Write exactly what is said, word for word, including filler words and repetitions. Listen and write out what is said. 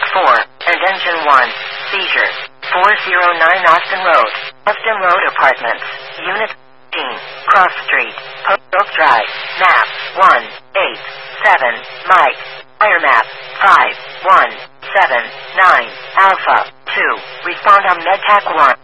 Traffic four, and Engine one. Seizure. four oh nine Austin Road, Austin Road Apartments, Unit fifteen, Cross Street, Post Oak Drive, Map one eight seven, Mike, Fire Map five one seven nine, Alpha two, respond on MedTac one.